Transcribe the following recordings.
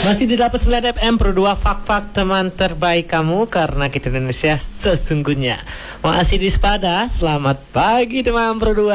Masih di 89 FM Pro 2 Fak-Fak teman terbaik kamu, karena kita Indonesia sesungguhnya. Masih di Sepada. Selamat pagi teman Pro 2.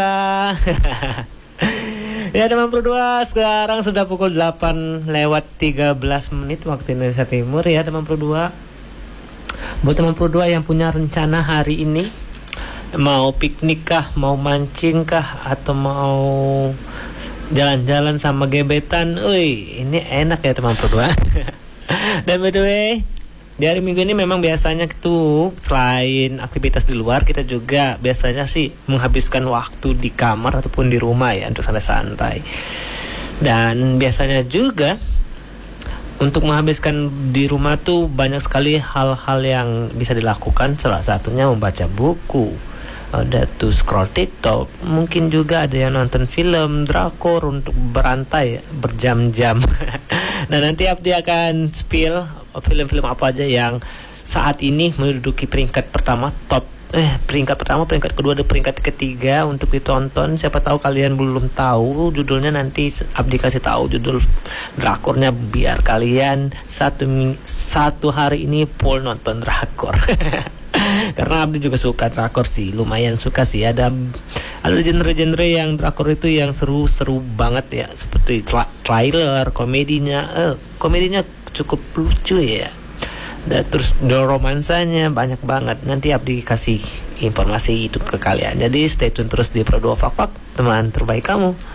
Ya teman Pro 2, sekarang sudah pukul 8 lewat 13 menit waktu Indonesia Timur ya teman Pro 2. Buat teman Pro 2 yang punya rencana hari ini, mau piknik kah, mau mancing kah, atau mau jalan-jalan sama gebetan, ini enak ya teman Pro 2. Dan by the way, di hari Minggu ini memang biasanya itu selain aktivitas di luar, kita juga biasanya sih menghabiskan waktu di kamar ataupun di rumah ya, untuk santai-santai. Dan biasanya juga untuk menghabiskan di rumah tuh banyak sekali hal-hal yang bisa dilakukan. Salah satunya membaca buku, ada tuh scroll TikTok, mungkin juga ada yang nonton film drakor untuk berantai berjam-jam. Nah, nanti Abdi akan spill film-film apa aja yang saat ini menduduki peringkat pertama, peringkat pertama, peringkat kedua, dan peringkat ketiga untuk ditonton. Siapa tahu kalian belum tahu judulnya, nanti Abdi kasih tahu judul drakornya biar kalian satu hari ini full nonton drakor. Karena Abdi juga suka drakor sih, lumayan suka sih. Ada genre-genre yang drakor itu yang seru-seru banget ya, seperti trailer, komedinya cukup lucu ya. Dan terus romansanya banyak banget. Nanti Abdi kasih informasi itu ke kalian. Jadi stay tune terus di Pro 2 Fak-Fak, teman terbaik kamu.